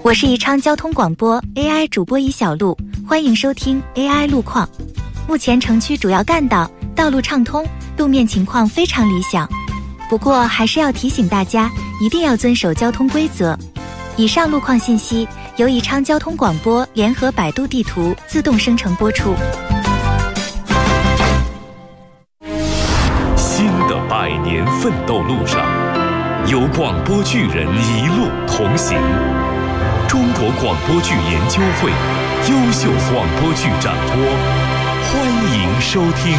我是宜昌交通广播 AI 主播尹小璐，欢迎收听 AI 路况。目前城区主要干道道路畅通，路面情况非常理想。不过还是要提醒大家，一定要遵守交通规则。以上路况信息由宜昌交通广播联合百度地图自动生成播出。 新的100年奋斗路上，有广播剧人一路同行。中国广播剧研究会优秀广播剧展播，欢迎收听。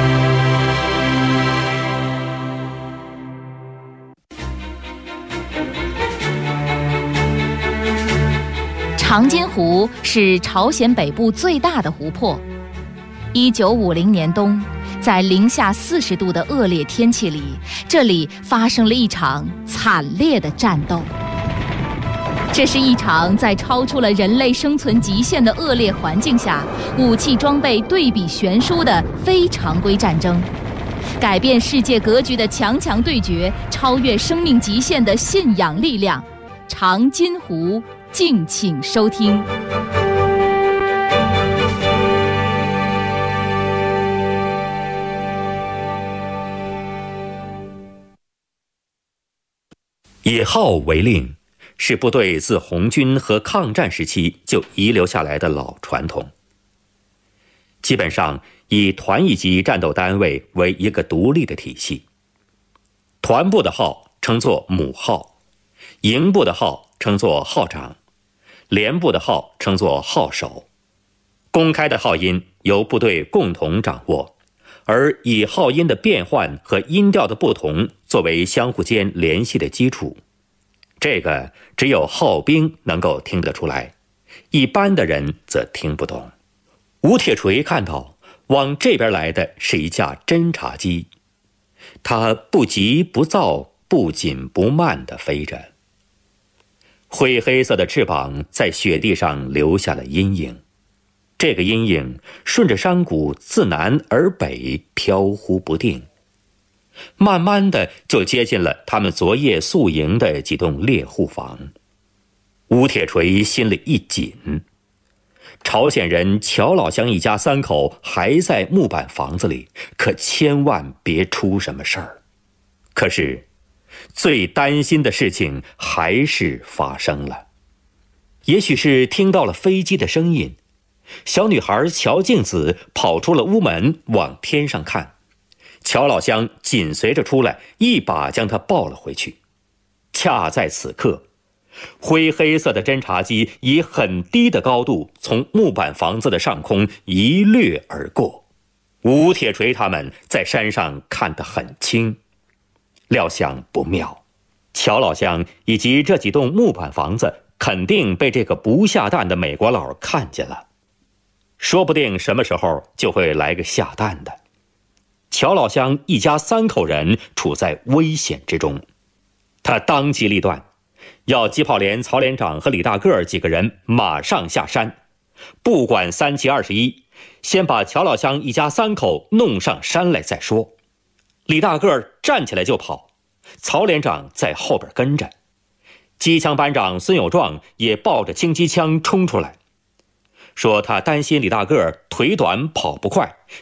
长津湖是朝鲜北部最大的湖泊。1950年冬，在零下40度的恶劣天气里，这里发生了一场惨烈的战斗。这是一场在超出了人类生存极限的恶劣环境下，武器装备对比悬殊的非常规战争，改变世界格局的强强对决，超越生命极限的信仰力量。长津湖，敬请收听。 以号为令是部队自红军和抗战时期就遗留下来的老传统。基本上以团一级战斗单位为一个独立的体系，团部的号称作母号，营部的号称作号长，连部的号称作号首。公开的号音由部队共同掌握，而以号音的变换和音调的不同作为相互间联系的基础。这个只有号兵能够听得出来，一般的人则听不懂。吴铁锤看到往这边来的是一架侦察机，它不急不躁，不紧不慢地飞着，灰黑色的翅膀在雪地上留下了阴影，这个阴影顺着山谷自南而北飘忽不定，慢慢的就接近了他们昨夜宿营的几栋猎户房。吴铁锤心里一紧，朝鲜人乔老乡一家3口还在木板房子里，可千万别出什么事儿。可是最担心的事情还是发生了。也许是听到了飞机的声音，小女孩乔静子跑出了屋门，往天上看，乔老乡紧随着出来，一把将她抱了回去。恰在此刻，灰黑色的侦察机以很低的高度从木板房子的上空一掠而过。吴铁锤他们在山上看得很清，料想不妙，乔老乡以及这几栋木板房子肯定被这个不下蛋的美国佬看见了，说不定什么时候就会来个下蛋的。乔老乡一家3口人处在危险之中，他当机立断，要机炮连曹连长和李大个几个人马上下山，不管3七21，先把乔老乡一家3口弄上山来再说。李大个站起来就跑，曹连长在后边跟着，机枪班长孙有壮也抱着轻机枪冲出来，说他担心李大个腿短跑不快，